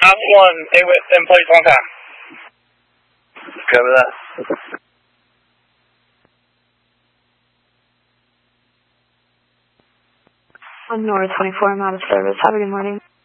Last one, in place one time. Cover that. On North 24, I'm out of service. Have a good morning.